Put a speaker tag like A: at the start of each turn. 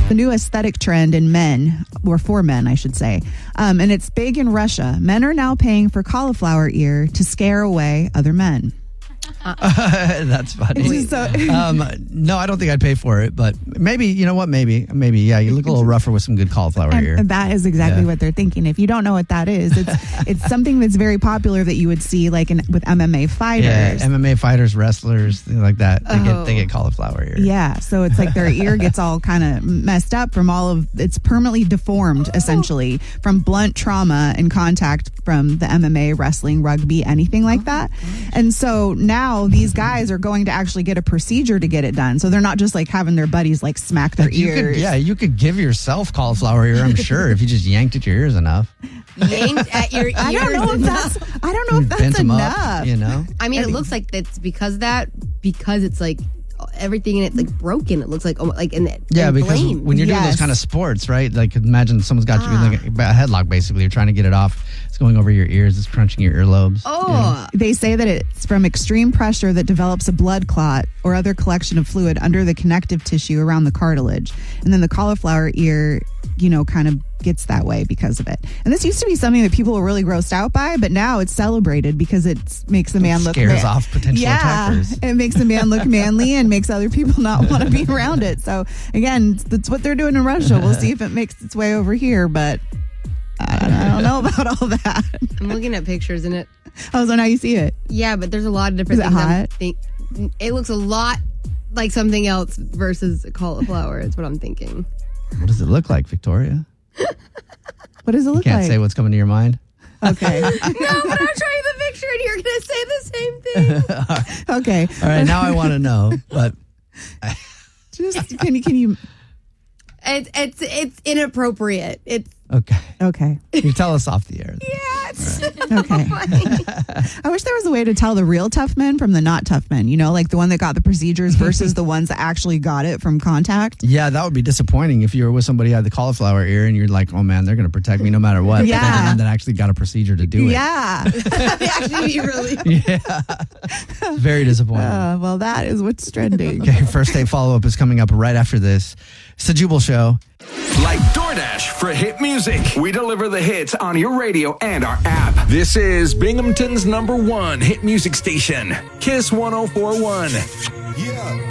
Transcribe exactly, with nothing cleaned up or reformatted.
A: the new aesthetic trend in men, or for men, I should say. Um, and it's big in Russia. Men are now paying for cauliflower ear to scare away other men.
B: Uh, that's funny.
A: So,
B: um, no, I don't think I'd pay for it, but maybe, you know what? Maybe, maybe, yeah. You look a little rougher with some good cauliflower
A: and,
B: ear.
A: and that is exactly
B: Yeah.
A: what they're thinking. If you don't know what that is, it's it's something that's very popular that you would see like in, with M M A fighters.
B: Yeah, M M A fighters, wrestlers, things like that. They
C: Oh.
B: get they get cauliflower ear.
A: Yeah, so it's like their ear gets all kind of messed up from all of, it's permanently deformed essentially from blunt trauma and contact from the M M A, wrestling, rugby, anything like that. And so now these guys are going to actually get a procedure to get it done. So they're not just like having their buddies like smack their
B: Like, you
A: ears.
B: could, yeah, you could give yourself cauliflower ear, I'm sure, if you just yanked at your ears enough.
C: Yanked at your ears.
A: I don't know if that's I don't know if
B: Bent
A: that's
B: them
A: enough.
B: up, you know?
C: I mean, it looks like it's because of that, because it's like everything in it's like broken. It looks like almost like in it.
B: Yeah, because
C: inflamed.
B: when you're doing
A: Yes.
B: those kind of sports, right? Like imagine someone's got you in
C: Ah.
B: like a headlock, basically. You're trying to get it off. It's going over your ears. It's crunching your earlobes.
C: Oh,
A: They say that it's from extreme pressure that develops a blood clot or other collection of fluid under the connective tissue around the cartilage. And then the cauliflower ear, you know, kind of gets that way because of it. And this used to be something that people were really grossed out by, but now it's celebrated because it makes the man look
B: Scares
A: man-
B: off potential
A: yeah,
B: attackers.
A: it makes the man look manly and makes other people not want to be around it. So again, that's what they're doing in Russia. We'll see if it makes its way over here, but I don't, I don't know about all that.
C: I'm looking at pictures and it.
A: Oh, so now you see it.
C: Yeah, but there's a lot of different
A: Is it
C: things. I'm
A: hot?
C: think, it looks a lot like something else versus cauliflower. Is what I'm thinking.
B: What does it look like, Victoria?
A: What does it
B: You
A: look
B: can't
A: like?
B: say what's coming to your mind.
A: Okay.
C: No, but I'll show you the picture and you're gonna say the same thing.
A: Okay.
B: All right, now I want to know, but
A: Just can you can you
C: It's it's it's inappropriate. It's
B: okay.
A: Okay.
B: You tell us off the air.
C: yeah. It's
A: Okay. I wish there was a way to tell the real tough men from the not tough men, you know, like the one that got the procedures versus the ones that actually got it from contact.
B: Yeah, that would be disappointing if you were with somebody who had the cauliflower ear and you're like, oh man, they're going to protect me no matter what. But
A: Yeah.
B: then the one that actually got a procedure to do it.
A: Yeah.
C: actually be really.
B: Yeah. It's very disappointing.
A: Uh, well, that is what's trending.
B: Okay, first day follow up is coming up right after this. It's the Jubal Show.
D: Like DoorDash for hit music. We deliver the hits on your radio and our app. This is Binghamton's number one hit music station, Kiss one oh four one.
E: Yeah.